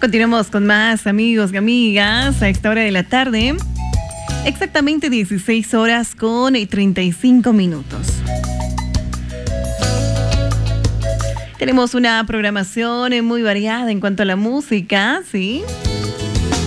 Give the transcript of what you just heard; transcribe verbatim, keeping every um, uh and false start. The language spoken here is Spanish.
Continuamos con más amigos y amigas a esta hora de la tarde. Exactamente dieciséis horas con treinta y cinco minutos. Tenemos una programación muy variada en cuanto a la música, ¿sí?